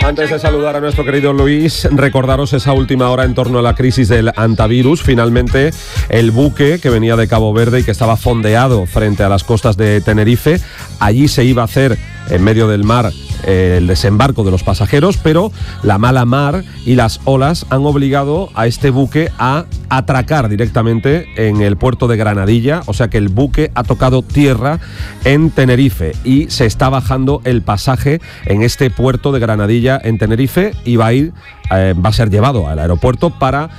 Antes de saludar a nuestro querido Luis, recordaros esa última hora en torno a la crisis del hantavirus. Finalmente, el buque que venía de Cabo Verde y que estaba fondeado frente a las costas de Tenerife, allí se iba a hacer en medio del mar el desembarco de los pasajeros, pero la mala mar y las olas han obligado a este buque a atracar directamente en el puerto de Granadilla, o sea que el buque ha tocado tierra en Tenerife y se está bajando el pasaje en este puerto de Granadilla en Tenerife y va a ser llevado al aeropuerto para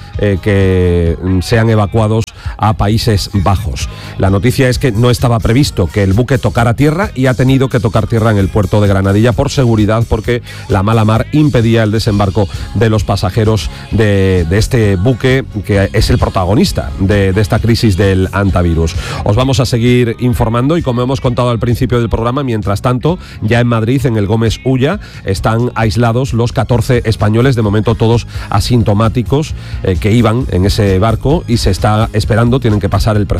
que sean evacuados a Países Bajos. La noticia es que no estaba previsto que el buque tocara tierra y ha tenido que tocar tierra en el puerto de Granadilla por seguridad, porque la mala mar impedía el desembarco de los pasajeros de este buque que es el protagonista de esta crisis del hantavirus. Os vamos a seguir informando y, como hemos contado al principio del programa, mientras tanto, ya en Madrid, en el Gómez Ulla, están aislados los 14 españoles, de momento todos asintomáticos, que iban en ese barco, y se está esperando, tienen que pasar el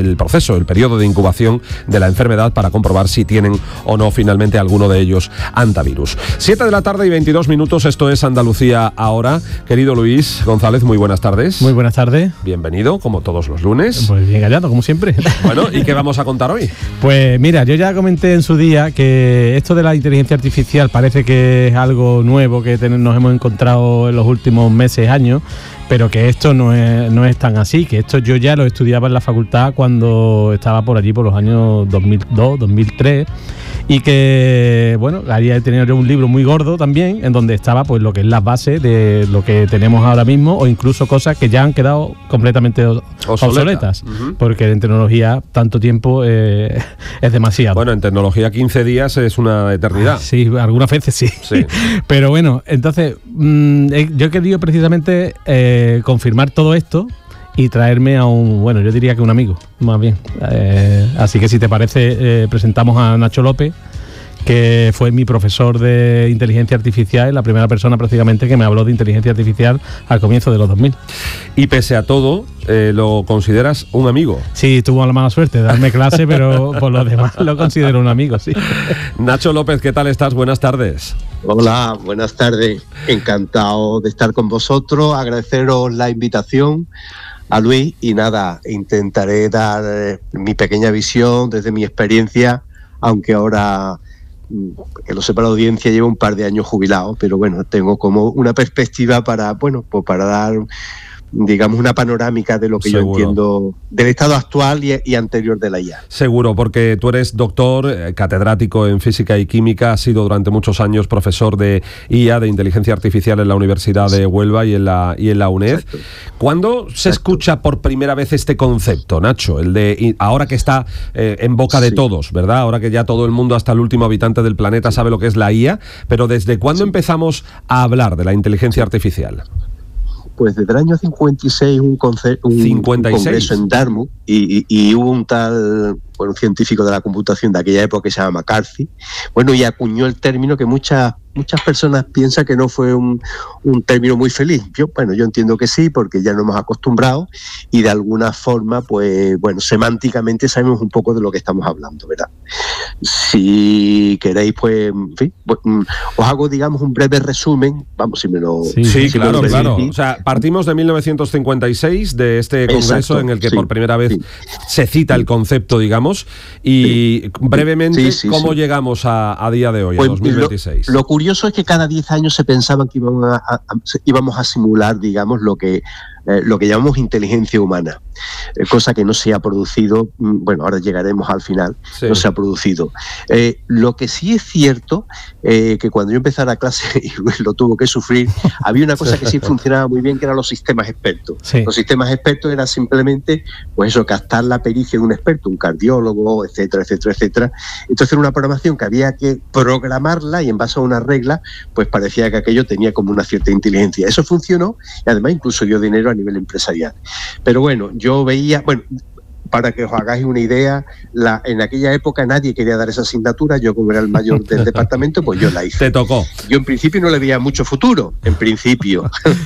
periodo de incubación de la enfermedad para comprobar si tienen o no finalmente alguno de ellos hantavirus. 7 de la tarde y 22 minutos, esto es Andalucía Ahora. Querido Luis González, muy buenas tardes. Muy buenas tardes. Bienvenido, como todos los lunes. Pues bien hallado, como siempre. Bueno, ¿y qué vamos a contar hoy? Pues mira, yo ya comenté en su día que esto de la inteligencia artificial parece que es algo nuevo que nos hemos encontrado en los últimos meses, años, pero que esto no es tan así, que esto yo ya lo estudiaba en la facultad cuando estaba por allí por los años 2002, 2003, y que, bueno, había tenido yo un libro muy gordo también, en donde estaba pues lo que es las bases de lo que tenemos ahora mismo, o incluso cosas que ya han quedado completamente obsoletas, porque en tecnología tanto tiempo es demasiado. Bueno, en tecnología 15 días es una eternidad. Sí, algunas veces sí. Pero bueno, entonces yo he querido precisamente confirmar todo esto y traerme a yo diría que un amigo, más bien. Así que si te parece, presentamos a Nacho López, que fue mi profesor de inteligencia artificial, la primera persona prácticamente que me habló de inteligencia artificial al comienzo de los 2000. Y pese a todo, ¿lo consideras un amigo? Sí, tuvo la mala suerte de darme clase, pero por lo demás lo considero un amigo, sí. Nacho López, ¿qué tal estás? Buenas tardes. Hola, buenas tardes. Encantado de estar con vosotros, agradeceros la invitación a Luis y nada, intentaré dar mi pequeña visión desde mi experiencia, aunque ahora, que lo sepa la audiencia, llevo un par de años jubilado, pero bueno, tengo como una perspectiva para dar, digamos, una panorámica de lo que Seguro. yo entiendo del estado actual y anterior de la IA. Seguro, porque tú eres doctor, catedrático en física y química, has sido durante muchos años profesor de IA, de inteligencia artificial, en la Universidad de Huelva y en la UNED. Exacto. ¿Cuándo se escucha por primera vez este concepto, Nacho? El de ahora que está en boca de todos, ¿verdad? Ahora que ya todo el mundo, hasta el último habitante del planeta, sabe lo que es la IA, pero ¿desde cuándo empezamos a hablar de la inteligencia artificial? Pues desde el año 56 un congreso en Dartmouth y hubo un tal, un científico de la computación de aquella época que se llama McCarthy, y acuñó el término que muchas personas piensan que no fue un término muy feliz. Yo entiendo que sí, porque ya nos hemos acostumbrado y de alguna forma, semánticamente sabemos un poco de lo que estamos hablando, ¿verdad? Si queréis, os hago, digamos, un breve resumen, si me lo... Sí, claro. O sea, partimos de 1956, de este congreso. Exacto, en el que por primera vez se cita el concepto, digamos, y brevemente, ¿cómo llegamos a día de hoy, a 2026? Lo curioso es que cada 10 años se pensaban que íbamos a simular, digamos, lo que llamamos inteligencia humana, cosa que no se ha producido. Ahora llegaremos al final. No se ha producido. Lo que sí es cierto, que cuando yo empecé la clase, y Luis lo tuvo que sufrir, había una cosa que sí funcionaba muy bien, que eran los sistemas expertos. Los sistemas expertos eran simplemente, captar la pericia de un experto, un cardiólogo, etcétera, etcétera, etcétera. Entonces era una programación que había que programarla y en base a una regla, pues parecía que aquello tenía como una cierta inteligencia. Eso funcionó y además incluso dio dinero a nivel empresarial. Pero yo veía, Para que os hagáis una idea, en aquella época nadie quería dar esa asignatura. Yo, como era el mayor del departamento, pues yo la hice. Te tocó. Yo en principio no le veía mucho futuro, en principio.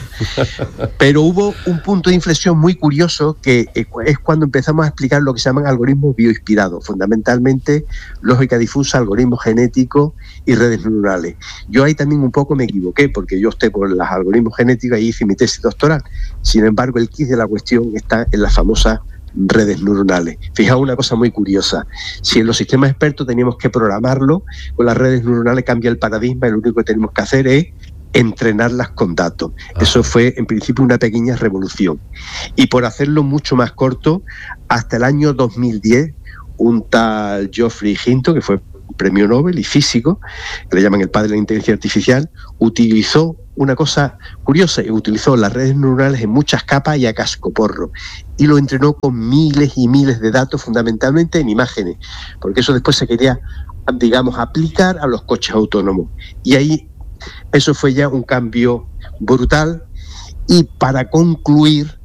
Pero hubo un punto de inflexión muy curioso, que es cuando empezamos a explicar lo que se llaman algoritmos bioinspirados, fundamentalmente lógica difusa, algoritmos genéticos y redes neuronales. Yo ahí también un poco me equivoqué, porque yo opté por los algoritmos genéticos y hice mi tesis doctoral. Sin embargo, el quid de la cuestión está en las famosas redes neuronales. Fijaos una cosa muy curiosa: si en los sistemas expertos teníamos que programarlo, con las redes neuronales cambia el paradigma, y lo único que tenemos que hacer es entrenarlas con datos. Eso fue en principio una pequeña revolución. Y por hacerlo mucho más corto, hasta el año 2010, un tal Geoffrey Hinton, que fue premio Nobel y físico, que le llaman el padre de la inteligencia artificial, utilizó una cosa curiosa, utilizó las redes neuronales en muchas capas y a cascoporro, y lo entrenó con miles y miles de datos, fundamentalmente en imágenes, porque eso después se quería, digamos, aplicar a los coches autónomos. Y ahí eso fue ya un cambio brutal. Y para concluir,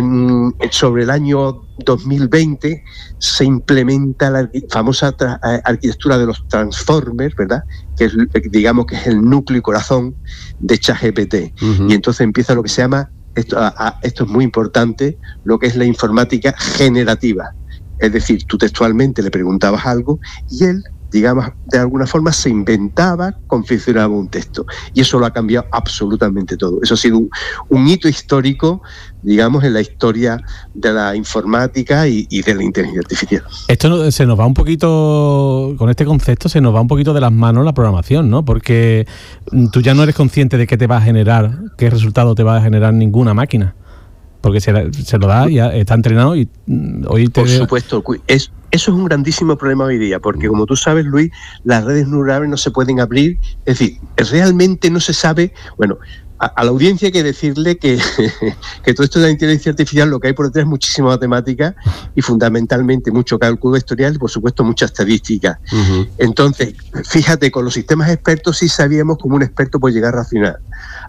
sobre el año 2020 se implementa la famosa arquitectura de los transformers, ¿verdad? Que es, digamos, que es el núcleo y corazón de ChatGPT. Y entonces empieza lo que se llama, esto es muy importante, lo que es la informática generativa. Es decir, tú textualmente le preguntabas algo y él, digamos, de alguna forma se inventaba, confeccionaba un texto. Y eso lo ha cambiado absolutamente todo. Eso ha sido un hito histórico, digamos, en la historia de la informática y de la inteligencia artificial. Esto se nos va un poquito, con este concepto, se nos va un poquito de las manos la programación, ¿no? Porque tú ya no eres consciente de qué te va a generar, qué resultado te va a generar ninguna máquina. Porque se lo da, ya está entrenado y hoy te... Por supuesto, eso es un grandísimo problema hoy día, porque como tú sabes, Luis, las redes neuronales no se pueden abrir, es decir, realmente no se sabe, bueno, a la audiencia hay que decirle que todo esto de la inteligencia artificial, lo que hay por detrás es muchísima matemática y fundamentalmente mucho cálculo vectorial y por supuesto mucha estadística. Entonces, fíjate, con los sistemas expertos sí sabíamos cómo un experto puede llegar a razonar,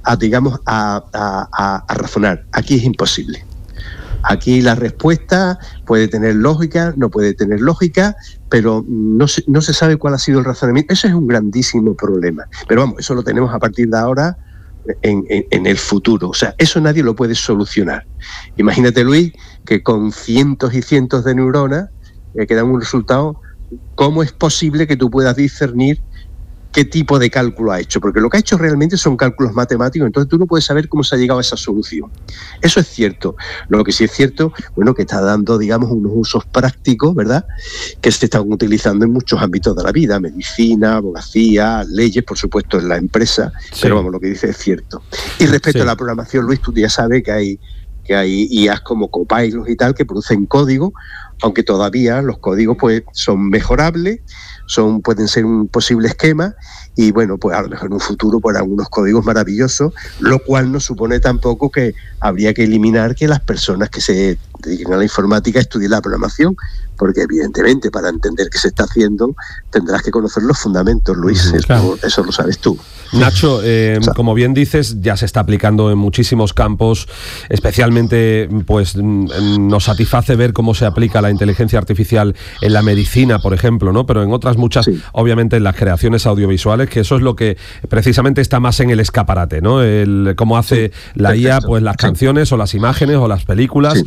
a razonar. Aquí es imposible. Aquí la respuesta puede tener lógica, no puede tener lógica, pero no se sabe cuál ha sido el razonamiento. Eso es un grandísimo problema. Pero vamos, eso lo tenemos a partir de ahora en el futuro. O sea, eso nadie lo puede solucionar. Imagínate, Luis, que con cientos y cientos de neuronas que dan un resultado, ¿cómo es posible que tú puedas discernir qué tipo de cálculo ha hecho? Porque lo que ha hecho realmente son cálculos matemáticos, entonces tú no puedes saber cómo se ha llegado a esa solución. Eso es cierto. Lo que sí es cierto, bueno, que está dando, digamos, unos usos prácticos, ¿verdad?, que se están utilizando en muchos ámbitos de la vida: medicina, abogacía, leyes, por supuesto, en la empresa, pero vamos, lo que dice es cierto. Y respecto a la programación, Luis, tú ya sabes que hay IAs como Copilot y tal que producen código, aunque todavía los códigos pues son mejorables, pueden ser un posible esquema, y bueno, pues a lo mejor en un futuro por algunos códigos maravillosos, lo cual no supone tampoco que habría que eliminar que las personas que se dediquen a la informática estudien la programación, porque evidentemente para entender qué se está haciendo tendrás que conocer los fundamentos, Luis. Claro. Eso lo sabes tú. Nacho, como bien dices, ya se está aplicando en muchísimos campos, especialmente pues nos satisface ver cómo se aplica la inteligencia artificial en la medicina, por ejemplo, ¿no? Pero en otras muchas, obviamente en las creaciones audiovisuales, que eso es lo que precisamente está más en el escaparate, ¿no? Cómo hace la IA pues las canciones o las imágenes o las películas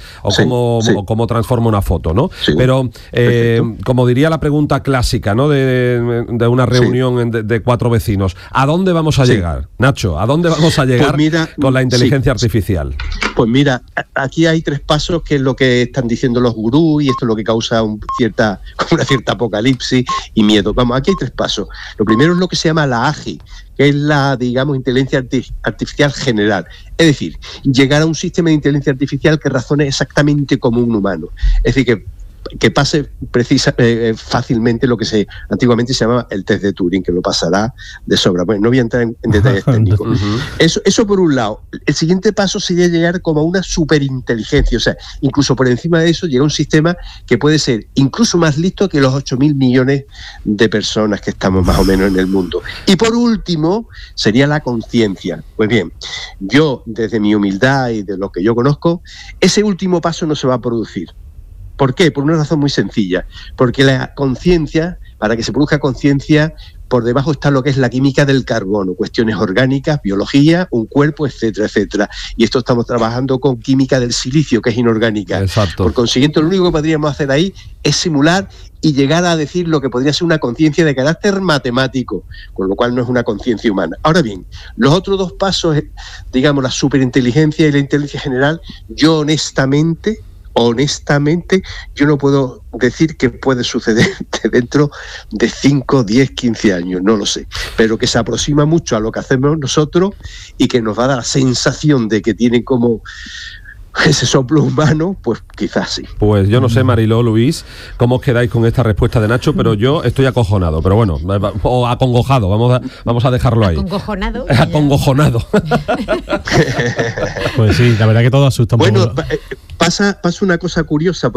o cómo transforma una foto, ¿no? Pero como diría la pregunta clásica, ¿no?, de una reunión de cuatro vecinos, ¿a dónde vamos a llegar, Nacho? ¿A dónde vamos a llegar con la inteligencia artificial? Pues mira, aquí hay 3 pasos, que es lo que están diciendo los gurús, y esto es lo que causa una cierta apocalipsis y miedo. Vamos, aquí hay 3 pasos. Lo primero es lo que se llama la AGI, que es la, digamos, inteligencia artificial general. Es decir, llegar a un sistema de inteligencia artificial que razone exactamente como un humano. Es decir, que pase fácilmente lo que antiguamente se llamaba el test de Turing, que lo pasará de sobra. Bueno, no voy a entrar en detalles técnicos. Eso por un lado. El siguiente paso sería llegar como a una superinteligencia, o sea, incluso por encima de eso llega un sistema que puede ser incluso más listo que los 8.000 millones de personas que estamos más o menos en el mundo. Y por último sería la conciencia. Pues bien, yo desde mi humildad y de lo que yo conozco, ese último paso no se va a producir. ¿Por qué? Por una razón muy sencilla. Porque la conciencia, para que se produzca conciencia, por debajo está lo que es la química del carbono, cuestiones orgánicas, biología, un cuerpo, etcétera, etcétera. Y esto estamos trabajando con química del silicio, que es inorgánica. Exacto. Por consiguiente, lo único que podríamos hacer ahí es simular y llegar a decir lo que podría ser una conciencia de carácter matemático, con lo cual no es una conciencia humana. Ahora bien, los otros dos pasos, digamos, la superinteligencia y la inteligencia general, yo honestamente, yo no puedo decir que puede suceder dentro de 5, 10, 15 años, no lo sé, pero que se aproxima mucho a lo que hacemos nosotros y que nos va a dar la sensación de que tiene como ese soplo humano, pues quizás sí. Pues yo no sé, Mariló, Luis, cómo os quedáis con esta respuesta de Nacho, pero yo estoy acongonado, pero bueno, o acongojado, vamos a dejarlo ahí. Acongojonado. Acongojonado. Pues sí, la verdad que todo asusta un poco. Bueno, pasa una cosa curiosa.